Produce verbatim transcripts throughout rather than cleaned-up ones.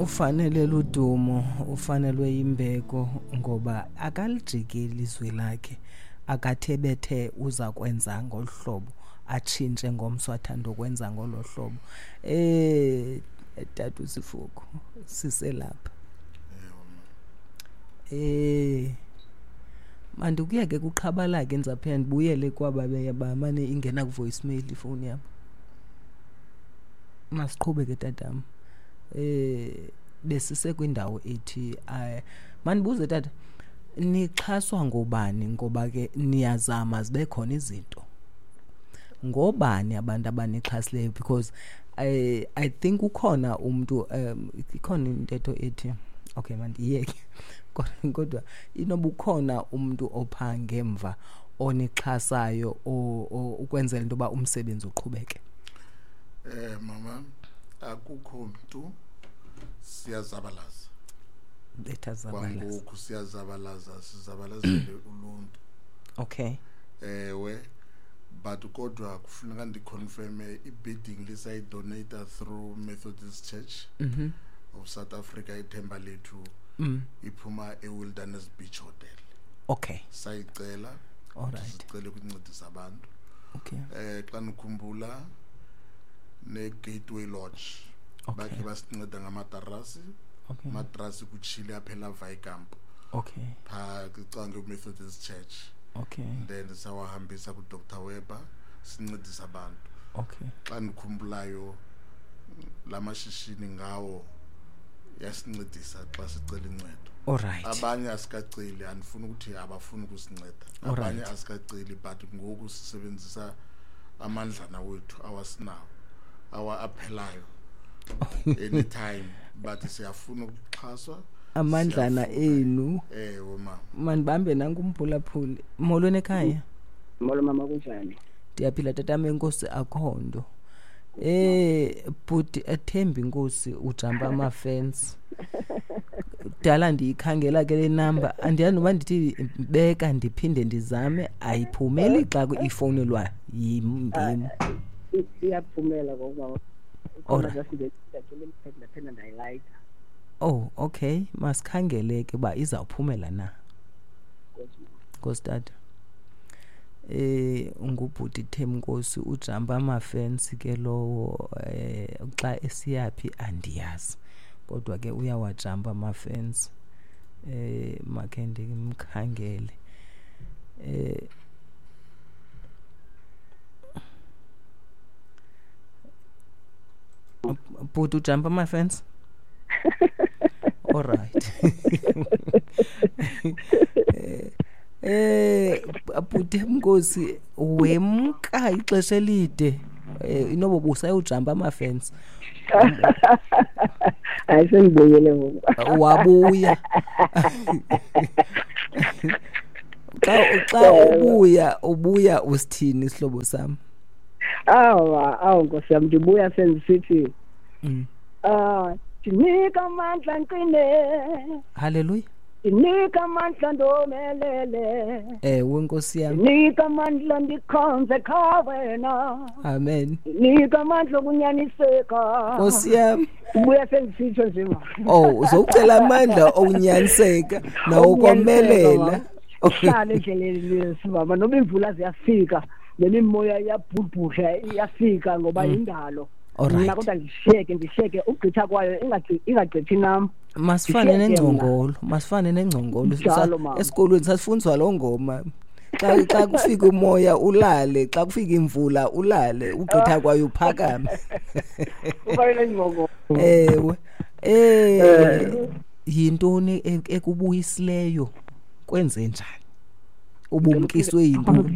ufanele ludumo, ufanelwe imbeko ngoba akalijikeli izwi lakhe, akathebethe uza kwenza ngohlobo, atshintshe ngomso athanda ukwenza ngolo hlobo. Eh Tata uSifuku siselapha. Eh manje kuyeke kuqhabala ke enza phela ndibuyele kwaba bamane ingena ku voicemail ifoni yabo. Masiqhube ke tatam. Eh besise kwindawo ethi ay manibuze tata nixhaswa ngobani ngoba ke niyazama zibe khona izinto ngobani abantu abanixhasileyo because I I think ukhona umuntu um ikhona intetho ethi okay mandiyeke kodwa inoba ukhona umuntu opha ngemva onixhasayo ukwenzela into ba umsebenzi uqhubeke. Eh mama akukho umuntu siyazabalaza letazabalaza kwangoku siyazabalaza sizabalazele uluntu. Okay. Ewe but kodwa kufuneka ndiconfirme i-bidding lisayidonate through Methodist Church mhm of South Africa ithemba lethu mm iphuma eWilderness Beach Hotel. Okay. Sayicela alright sicela ukuncedisa abantu. Okay. Eh xa nikhumbula ne Gateway Lodge bakhe basinceda ngamatarasi. Okay. Matrasi kuchile aphela Vaikamp. Okay. Pha kucange uMethodist Church. Okay. Then sawahambisa ku Doctor Weber sincedisa abantu. Okay. Xa nikhumbulayo lamashishini ngawo yasincedisa xa sicela incedo. Alright. Abanye asikaceli andifuna ukuthi abafuna ukusinceda. Abanye asikaceli but ngoku sisebenzisa amandla wethu awasinawo awa aphelayo anytime but siyafuna ukuxhaswa amandlana enu. Eh woma Manibambe nanku umphulaphuli molweni ekhaya. Molo mama kunjani? Ndiyaphila tata menkosi akhondo. Eh but athemba inkosi ujamba ama fence. Dala ndiyikhangela ke le number andiyazi noba ndithi beka ndiphinde ndizame ayiphumeli xa ifonelwa yimngemi. Iyaphumela ngoba Alright. phela ndayilike. Oh okay masikhangele ke ba izawuphumela na. Nkositata. Eh ngubhuti Themnkosi ujamba ama fence ke lowo eh xa esiyapi andiyazi kodwa ke uyawajamba ama fence eh makhe ndimkhangele eh bhuti ujamba ama fence. All right. Eh abhuti Themnkosi wemka ixesha elide inobo busayujamba ama fence. Ayisengibuyele ngoba Wabuya. Xa xa ubuya ubuya usithini isihlobo sami? Awa awu Nkosi yami ndibuya sengisithi Mm. ah dinika amandla nqine. Hallelujah. Dinika amandla ndomelele. Eh wenkosi yami. Dinika amandla ndikhonze khawena. Amen. Dinika amandla kunyaniseka. Nkosi yami. Ubuya sengisitsho nje ma. Oh uzocela amandla okunyaniseka nawo komelela. Uhlale endleleni sibaba noma imvula ziyafika nemimoya iyabhubhusha iyafika ngoba indalo. Mina kodwa ngisheke ngisheke ugqitha kwayo ingagqithi nami. Masifane nengcongolo, masifane nengcongolo esikolweni sasifundiswa lo ngoma. Xa xa kufika umoya ulale, xa kufika imvula ulale, ugqitha kwayo uphakame. Ubayile ngqongolo. Ewe. Eh yintoni ekubuyisileyo kwenze njani? Ubumkiswe yintoni?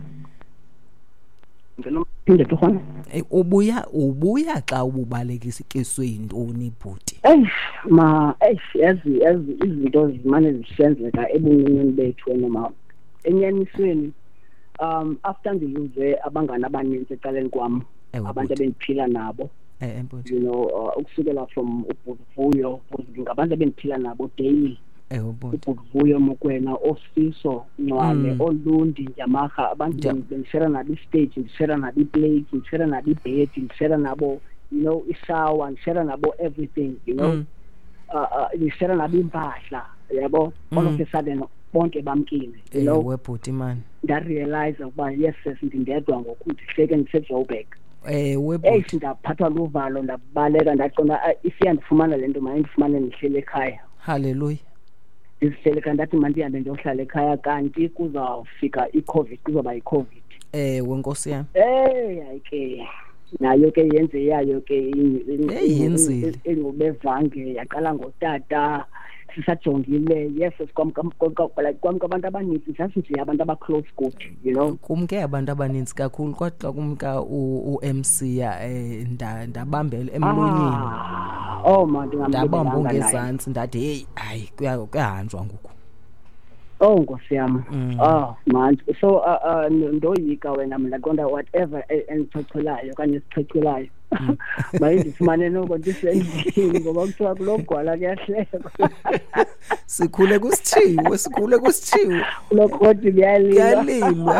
Ngelo phinde khona. Ubuya ubuya xa ububalekiswe yintoni bhuti? Eh ma eh yazi yazi izinto zimane zisenzeka ebuncinini bethu noma enyanisweni um after ngiluze abangani abaninzi ecaleni kwami abantu abengiphila nabo eh you know ukusukela from uBhuvuyo ngabantu abengiphila nabo daily eh ubhuti uBhuvuyo Mokwena Osiso Ncwane Olundi Yamaha abantu bengishare nabo istage ngishare nabo iplate ngishare nabo ibed ngishare nabo you know ishower ngishare nabo everything you know ngishela nabe impahla yabo all of a sudden bonke bamkile you know webhuti man nda realize ukuba yes sesindindedwa ngokuthi hleke ngiseJoburg eh webhuti eh sindaphathwa luvalo ndabaleka ndaqona isiyandifumana lento manje ndifumane nihlele ekhaya haleluya isihlele kanti athi mandihambe ndiyohlala ekhaya kanti kuzawufika iCovid kuzoba iCovid eh wenkosi yami eh ayike nayo ke yenze yayo ke yenzile engobevange yaqala ngotata sisajongile yes sikwamka kwabantu abaninzi sasi nje abantu aba close good you know kumke abantu abaninzi kakhulu kodwa kumka uM C ya ndabambela emlonyeni oh manje ngabamba ngezantsi ndathi hey hayi kuyahanjwa ngoku oh nkosi yami oh manje so ndoyika wena mina qonda whatever engichechelayo kanye sichechelayo manje sifumane noko ndisendlini ngoba kuthiwa kulogwala kuyahleka sikhule kusithiwe sikhule kusithiwe lokhothi kuyalilwa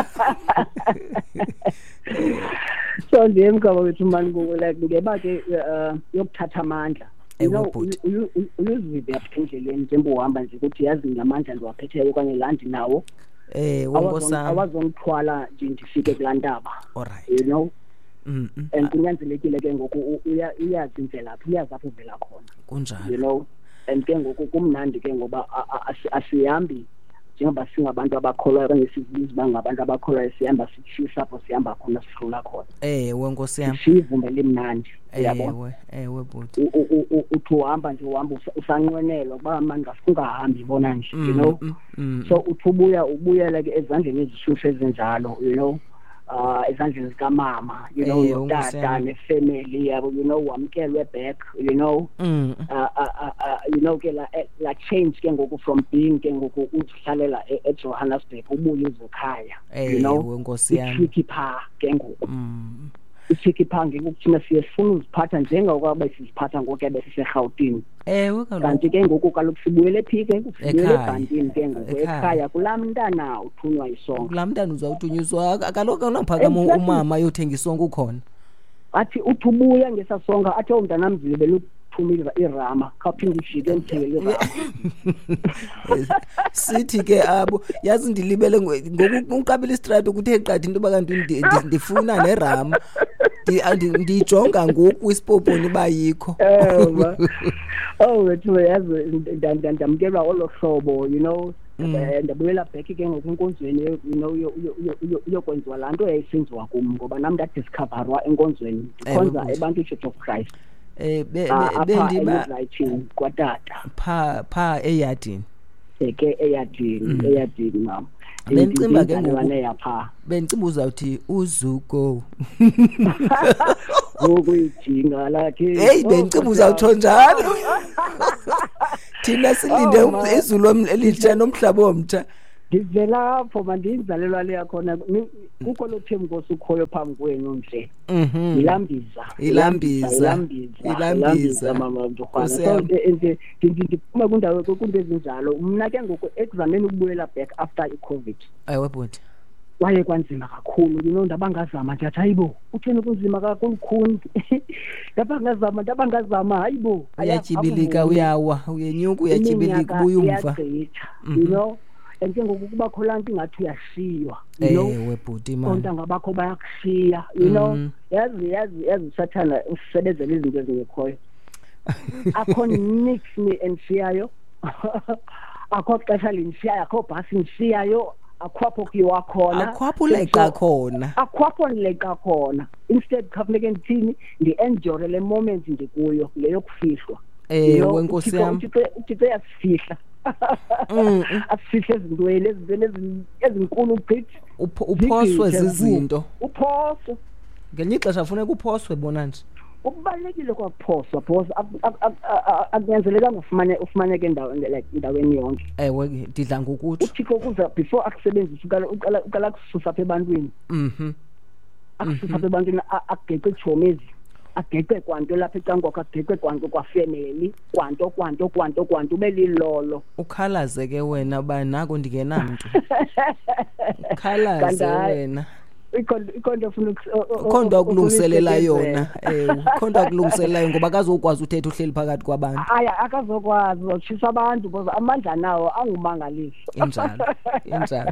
so ndiyemkaba wethu mani like ngeba ke yokuthatha amandla you know uyuzivile apha endleleni njengoba uhamba nje ukuthi yazi ngamandla ndiwaphetheyo kanye la ndinawo eh wonkosana awazongithwala nje ndifike kulantaba alright you know mm and kunyanzelekile ke ngoku uyazi indlela apho uyazi apho uvela khona kunjalo you know and ke ngoku kumnandi ke ngoba asihambi njengoba singabantu abakholwayo kanye sizibiza bangabantu abakholwayo sihamba sishisa apho sihamba khona sihlula khona eh wenkosi yami sivumbele imnandi yabo eh webhuti uthi uhamba nje uhamba usanqwenelwa kuba manje asingahambi ibona nje you know so uthubuya ubuyela ke ezandleni ezishushe ezenjalo you know uh ezandleni zikamama you know utata nefamily yabo you know wamkelwe back you know mm. uh, uh, uh you know ke la la change ke ngoku from being ke ngoku uhlalela eJohannesburg ubuye ekhaya you know wenkosi yami ikipha ke ngoku mm isikiphange ukuthina siyefuna uziphatha njengokuba siziphatha ngoku besisegawutini ewe kaloku kanti ke ngoku kaloku sibuyele phike sibuyele ebhantini ke ngoku ekhaya kulamntana uthunywa isonka kulamntana uzawuthunyiswa kaloku unaphakama umama yothenga isonka ukhona athi uthi ubuya ngesasonga athi umntana mzile beluthumile irama khaphinda ijike emthengele irama sithi ke abo yazi ndilibele ngoku uqabela istrate ukuthi eqadi into bakanti ndifuna nerama ndijonga ngoku isipoponi bayikho oh wethu yazi ndamkelwa olohlobo you know ndabuyela back ke ngokunkonzweni you know uyokwenziwa lanto eyayisenziwa kum ngoba nami ndadiscoverwa enkonzweni ndikhonza ebantu Church of Christ eh bendiba right kwatata pha pha eyadini eke eyadini eyadini mama bencimba ke ngoku bencimba uzawuthi uzuko ukuyijinga lakhe hey bencimba uzawutsho njalo thina silinde izulu elitsha nomhlaba omtha ngivela lapho mandinzalelwa le yakhona kukho lo themnkosi ukhoyo phambi kwenu nje mhm ilambiza ilambiza ilambiza mama mntwana so nje ndiphuma kundawo kunto ezinjalo mina ke ngoku exameni ukubuyela back after iCovid ayiwe bhuti waye kwanzima kakhulu you know ndabangazama nje athi hayibo utheni kunzima kakhulu khuni ndabangazama ndabangazama hayibo ayajibilika uyawa uyenyuka uyajibilika ubuyumva you know ente ngokuba kholanti ngathi uyashiywa you know ewe bhuti man konta ngabakho bayakushiya you know yazi yazi yazi sathana usebenzele izinto ezingekhoyo akho nix ni enshiyayo akho xesha linshiya akho basi nshiyayo akhwapho kuyiwa khona akhwapho leqa khona akhwapho leqa khona instead kufanele ngithini ndi-enjoy le moment ndikuyo leyo kufihlwa eh wenkosi yami uthixo yasifihla asifihle ezintweni ezintweni ezinkulu uqithi uphoswe zizinto uphoswe ngelinye ixesha kufuneka uphoswe bona nje ukubalekile kwaphoswa boss akunyanzeleka ufumane ufumaneke indawo like indaweni yonke ewe ndidla ngokuthi uthixo kuza before akusebenzisa uqala uqala uqala kususa apha ebantwini mhm akususa apha ebantwini ageqe ijomezi ageqe kwanto lapha ecango akageqe kwanto kwafamily kwanto kwanto kwanto kwanto ubelilolo ukhalaze ke wena ba nako ndingenamntu ukhalaze wena ikhonto ikhonto ufuna ukhonto ukulungiselela yona eh ukhonto ukulungiselela ngoba akazokwazi uthethe uhleli phakathi kwabantu aya akazokwazi uzochisa abantu because amandla nawo angumangaliso injalo injalo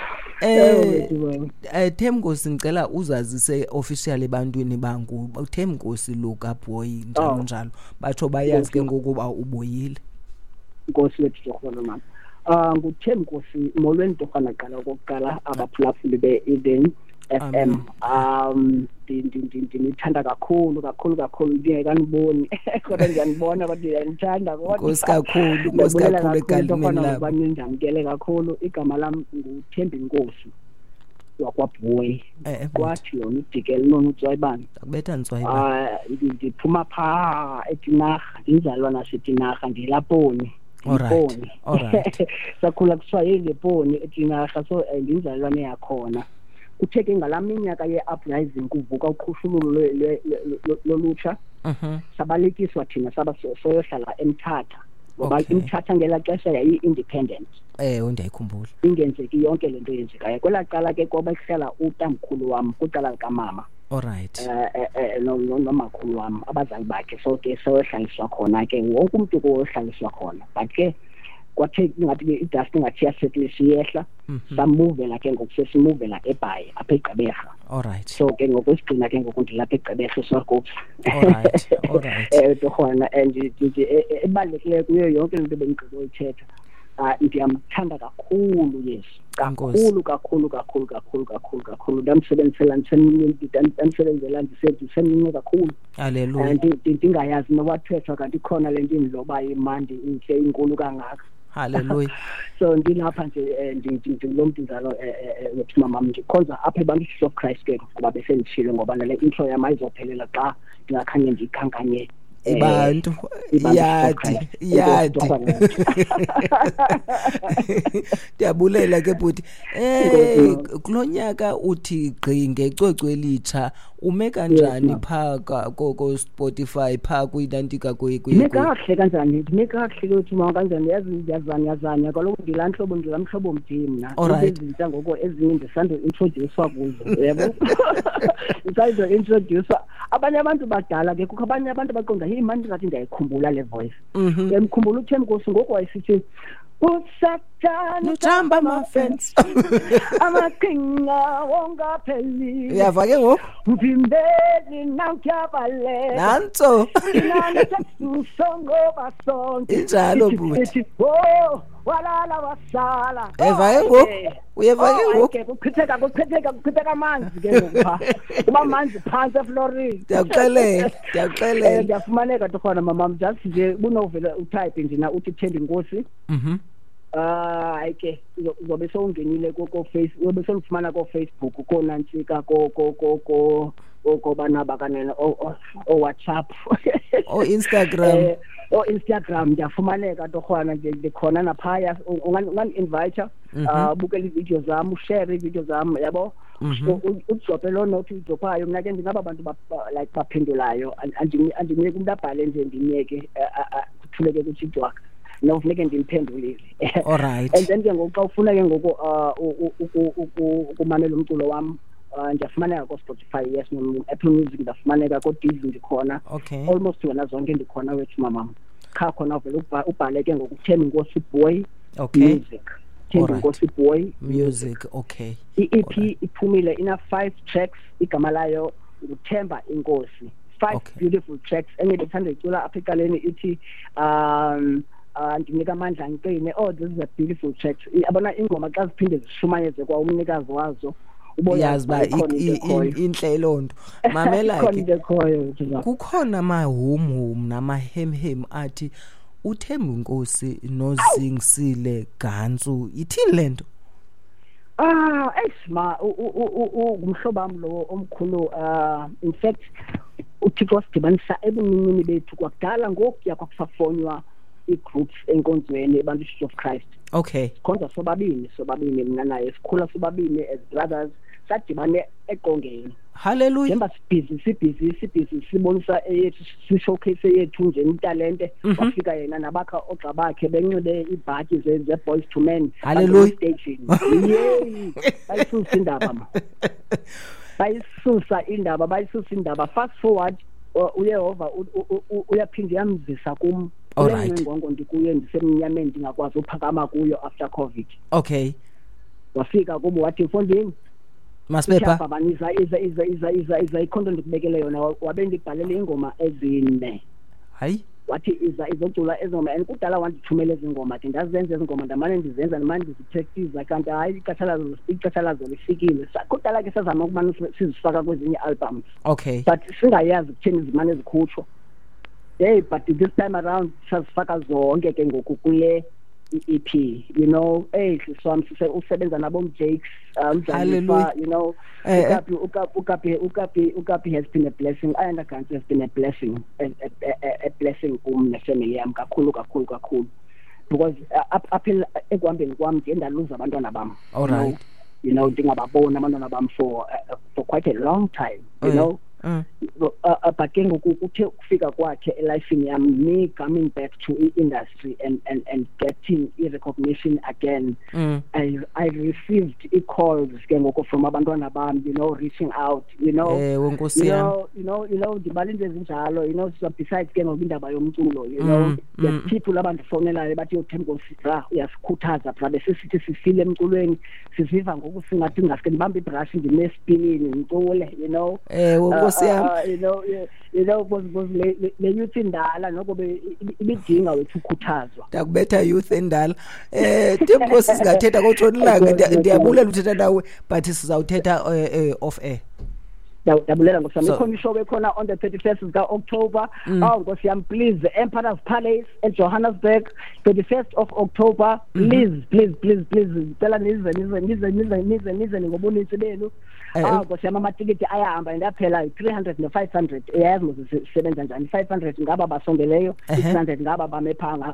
eh Themnkosi ngicela uzazise officially ebantwini bangu uThemnkosi Luka Boy njalo njalo batho bayazi ke ngokuba uboyile Nkosi wethu Dr. mama ah nguThemnkosi molweni tofana qala kokuqala abaphulaphuli beEden F M um ndithanda kakhulu kakhulu kakhulu ndiyekaniboni kodwa ngiyanibona kodwa ngiyanithanda kodwa Nkosi kakhulu Nkosi kakhulu egalini labo baninjamkele kakhulu igama lami nguThembi Nkosi wakwaBoy kwathi yona uDikeli nona uTswayibani akubetha Ntswayibani ah ndiphuma pha eTinarha indizalwa naseTinarha ngilaponi alright alright sakhula kuswa yeleponi eTinarha so ngindizalwane yakhona kuthe ke ngalaminyaka ye-uprising kuvuka uqhushululo lolutsha mhm sabalekiswa thina saba soyohlala eMthatha ngoba iMthatha ngelaxesha yayi-independent eh ndiyayikhumbula ingenzeki yonke lento yenzekayo kwelaqala ke kwaba kuhlala utamkhulu wami kuqala likamama alright eh no nomakhulu wami abazali bakhe so ke soyohlaliswa khona ke wonke umuntu koyohlaliswa khona but ke kwathe ngathi idust ngathi yasettle siyehla samuvela ke ngokusesimuvela eBhayi apha eGqeberha alright so ke ngokusigcina ke ngokundilapha eGqeberha eSwartcourt alright alright eh tokhona and ebalekile kuyo yonke into bengigqibo uyithetha ah ndiyamthanda kakhulu yes kakhulu kakhulu kakhulu kakhulu kakhulu kakhulu ndamsebenzela ndamsebenzela ndisemnye kakhulu haleluya ndingayazi nowathethwa kanti khona lento indiloba imandi inhle inkulu kangaka haleluya so ndilapha nje ndingilomntu njalo wethi mama ndikhonza apha ebantwini of Christ ke ngoba bese ndishilo ngoba le intro yami ayizophelela xa ndingakhanye ndikhankanye ibantu yadi yadi ndiyabulela ke buti eh kulonyaka uthi gqi ngecwecwe elitsha ume kanjani phaka ko Spotify phaka kuyidantika kuyi kuyi kahle kanjani ndinekahle ukuthi ma kanjani yazi yazana yazana kaloku ndilanhlobo ndilamhlobo mdimna izinto ngoko ezinye ndisando introduce kuzo yebo isando introduce abanye abantu badala ke kukho abanye abantu baqonda hey manje ngathi ndiyayikhumbula le voice ngiyamkhumbula uThemnkosi ngoko wayisithi uSathane ujamba ama fence amaqhinga wongapheli uyava ke ngoku mvimbeli nankyabale nanso songo basonke injalo buthi oh walala wasala eva ke ngoku uyeva ke ngoku kuchitheka kuchitheka kuchitheka amanzi ke ngoku kuba manzi phansi eFlorida ndiyaxelela ndiyaxelela ndiyafumaneka tokhona mama just nje kunovela utype njena uthi Thembi Nkosi mhm ah ayike uzobe sowungenile ko Facebook uzobe solufumana ko Facebook kona ntsika ko ko ko ko bana bakanena o WhatsApp o Instagram o Instagram ndiyafumaneka tokhona nje khona naphaya ungani invite ah bukela ivideo zami ushare ivideo zami yabo udrope lo note udrophayo mina ke ngingaba abantu like baphendulayo andinike umuntu abhale nje ndimyeke kuthuleke ukuthi idwaka no funeke ndimphendulile alright and then ke ngoku ufuna ke ngoku ukumamela umculo wami ndiyafumaneka ko Spotify yes no Apple Music ndiyafumaneka ko Deezer ndikhona okay almost wena zonke ndikhona wethu mama kha khona vele ubhale ke ngoku Thembi Nkosi Boy okay music Thembi Nkosi Boy music okay i-E P iphumile ina five tracks igama layo uThemba Inkosi five okay. Beautiful tracks enye bethanda icula apha eqaleni ithi um uh ndinika amandla ngiqine oh this is a beautiful track abona ingoma xa ziphinde zishumayeze kwa umnikazi wazo uyazi ba inhle lonto mamela ke kukhona ama home home nama hem hem athi uThembi Nkosi nozingisile Gantsu ithini lento ah esma umhlobami lo omkhulu uh in fact uThixo sidibanisa ebunini bethu kwakudala ngokuya kwakusafonywa i-groups enkonzweni abantu of Christ okay khonza sobabini sobabini mina naye sikhula sobabini as brothers sadibane eqongeni haleluya njengoba sibhizi sibhizi sibhizi sibonisa eyethu si-showcase yethu nje italente wafika yena nabakha ogxa bakhe benxibe ibhatyi ze-boys to men haleluya station yeyi bayisusa indaba ma bayisusa indaba bayisusa indaba fast forward uyehova uyaphinda yamzisa kum ngongo ndikuye ndisemnyameni ndingakwazi uphakama kuyo after covid okay wafika kubo wathi mfondini masipha babaniza iza iza iza iza iza ikhonto ndikubekele yona wabe ndibhalele ingoma ezine hayi wathi iza izocula ezingoma and kudala wandithumela ezingoma ke ndazenza ezingoma ndamane ndizenza nemanje ndizipractice kanti hayi icatshalazo icatshalazo lifikile kudala ke sazama ukubana sizifaka kwezinye albums okay but singayazi kutheni izimane zikhutshwa hey but this time around sasifaka zonke ke ngoku kule E P you know hey so usebenza nabo Jakes umdlalifa you know ukapi ukapi ukapi ukapi has been a blessing I understand has been a blessing a, a, a blessing kum nefamily yami kakhulu kakhulu kakhulu because up ekwambeni kwami ngendaluza abantwana bami all right you know ndingababona abantwana bami for uh, for quite a long time you oh, know Mm. Uh, uh, but ke ngoku kuthe ukufika kwakhe elifini yami me coming back to industry and and and getting recognition again mm. I I received e calls ke ngoku from abantwana bami you know reaching out you know eh wenkosi you yami know you know you know ndibalinde ezinjalo you know so besides ke ngoku indaba yomculo you know mm. the mm. people abandifonelayo bathi yoThemkosi ra uyasikhuthaza bra besisithi sifile emculweni siziva ngoku singathi ngaske ndibambe ibrush ndinesipinini ngicule you know eh wenkosi Uh, you know you, you know because le le youth indala noko ibidinga wethu ukukhuthazwa ndakubetha youth endala eh Themkosi singathetha kodwa ndiyabulela uthetha nawe but sizawuthetha off air dabulela ngosami ikhona ishow ekhona on the thirty-first ka October oh Nkosi yami please the Emperor's Palace at Johannesburg thirty-first of October please please please please cela nize nize nize nize nize nize ngobonisi benu ah Nkosi yami amatikiti ayahamba ndaphela three hundred no five hundred eyazi mosebenza njani five hundred ngaba basongeleyo six hundred ngaba bamephanga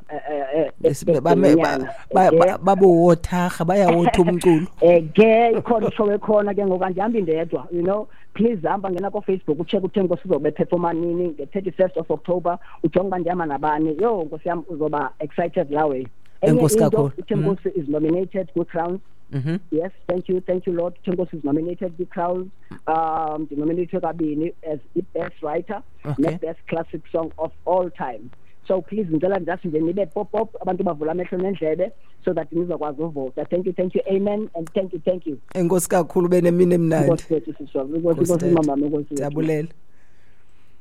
babo wothaga bayawotha umculo eh ke ikhona ishow ekhona ke ngoku andihambi ndedwa you know please hamba ngena ko Facebook ucheck uThemkosi uzobe performa nini nge thirty-first of October ujonga bandiyama nabani yo Nkosi yami uzoba excited lawe Enkosi kakhulu Themkosi is nominated ku Crowns mhm yes thank you thank you Lord Themkosi is nominated ku Crowns um nominated kabini as the best writer okay. and best classic song of all time so please ngicela njasi nje nibe pop pop abantu bavula amehlo nendlebe so that nizokwazi uvota thank you thank you amen and thank you thank you Enkosi kakhulu benemini emnandi Nkosi wethu siswa Nkosi mama Nkosi jabulela